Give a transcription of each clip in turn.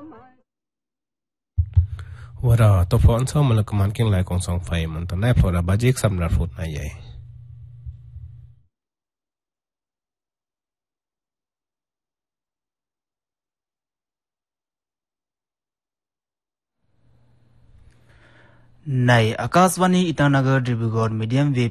ว่าเราตัวฟอนซ้อมมันก็มันเก่งหลายของสองไฟมันตอนแรกพอเราบัจเจกสำหรับฟุตนายใหญ่ในอากาศวันนี้อิตานาเกอร์ดิบกอร์มีเดียมเวฟ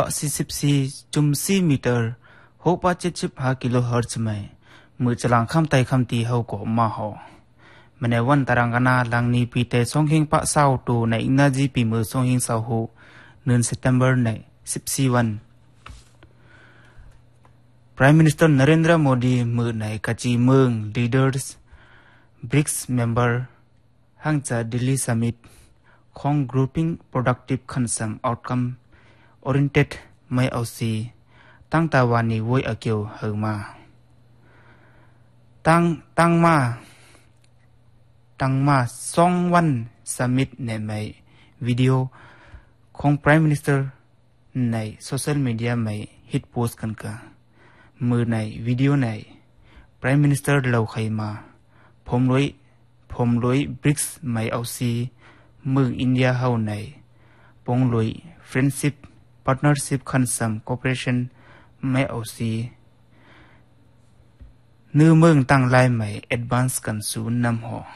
4.44 मीटर 6.75 กิโลเฮิรตซ์मेंมือจลังคำไตคำตีเขาก็มาหอมันในวันตารางกนาลังนี้ปีเตส่งหิงปะเศร้าตูในอิงนาจีปีมือส่งหิงเศร้าหูเดือนสิงหาคมใน14 วัน Prime Minister Narendra Modi มือในกะจีเมือง Leaders BRICS Member ห่างจาก Delhi Summit ของ Grouping Productive Consumption Outcome Oriented ไม่เอาซีตั้งแต่วันนี้ไว้อาเกียวเฮมาตั้งมา2 วันสมิธในไม่วิดีโอของ Prime Minister ในโซเชียลมีเดียไม่ฮิตโพสต์กันกะมือในวิดีโอใน Prime Minister เล่าใครมาผมลุย BRICS ไม่เอาซีเมืองอินเดียเฮาในปงลุย Friendship Partnership Consumption Cooperation ไม่เอาซีเนื้อเมืองตั้งไล่ใหม่ Advance กันสู่นำหอ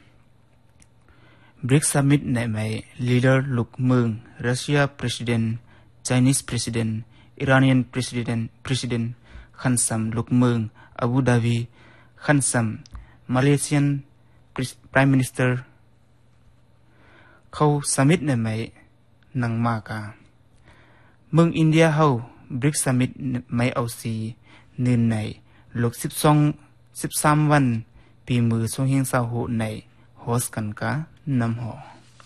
BRICS Summit ในใหม่ Leader ลูกเมือง Russia President Chinese President Iranian President ขันซัมลูกเมือง Abu Dhabi ขันซัม Malaysian Prime Minister เขา Summit ในใหม่นังมากาเมืองอินเดียเฮา BRICS Summit ไม่เอาซีเนื่นในลูก13 วันปีมือส่งเฮงสาหูในโฮสกันกานำหอ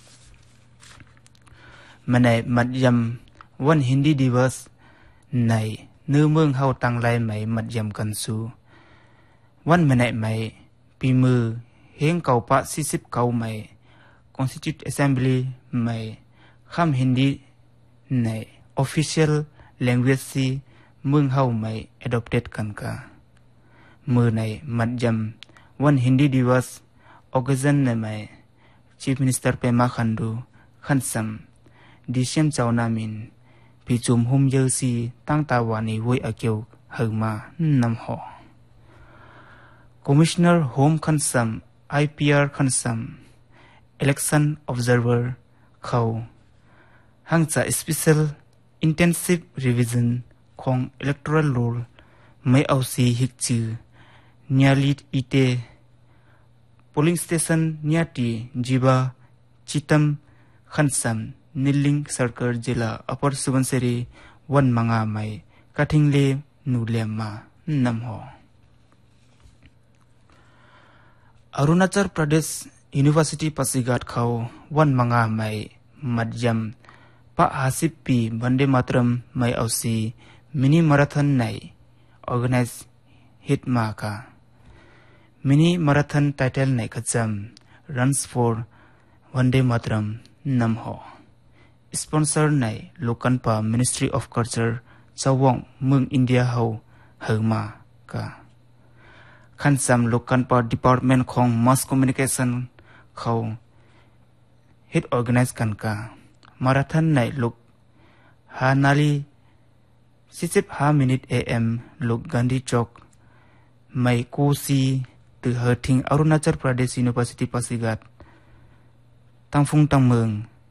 มันในมัดยำวันฮินดีดิเวอร์สในเนื้อเมืองเฮาตั้งไล่ใหม่มัดยำกันสู่วันมันในใหม่ปีมือเฮงเก่าปะ49ใหม่ Constituent Assembly ใหม่คำฮินดีใน Official Language ซีเมืองเฮาใหม่ Adopted กันกามือในมัดยำวันฮินดีดิวอสออกเซนในไม่ Chief Minister เปมาคันดูขันซัมดิเชมเจ้านามินพิจุมหุมเยอซีตั้งตาวานีไว้อาเกียวเฮมานำหอ Commissioner Home ขันซัม IPR ขันซัม Election Observer เขาห่างจาก Special Intensive Revision ของ Electoral Roll ไม่เอาซีฮิกจือเนียลิดอีเต polling station เนียตีจีบาชิตัมขันซัมนิลิงเซอร์เคิลจิลาอัปปอร์สุวรรณเสรีวันมังอาไม่กะทิงเลนูเลมานำหออรุณาจัลประเทศ University ปัสกัดเขาวันมังอาไม่มัดยำปะ50 ปีบันเดมาตรมไม่เอาซีมินิมาราธอนในorganize hit maka mini marathon title nei kacham runs for Vande Mataram namho sponsor nei Lokanpa Ministry of Culture Chawang Mung India ho hema ka khansam Lokanpa Department khong Mass Communication khau hit organize kan ka marathon nei lok hanali 45 minute AM ลูกกันดีจอกไม่กูซีตือเฮทิงอรุณาจัลประเทศ University ปัสกัดตั้งฟุงตั้งเมือง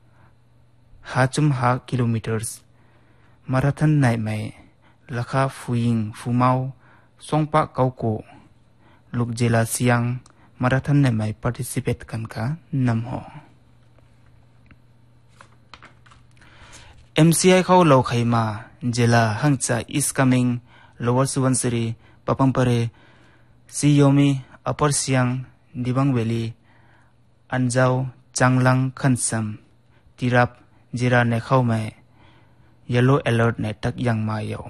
5.5 กิโลเมตรมาราธอนในไม่ราคาฟูยิงฟูเมาส่งปะเกาโกลูกเจลาเซียงมาราธอนในไม่ participate กันกานำหอMCI เขาเล่าใครมาเจลาหังจาก East Coming Lower Subansiri Papampare Siyomi Upper Siang Dibang Valley Anjao Changlang Khansam Tirap Jira ne khau mai Yellow Alert ne tak yang ma yo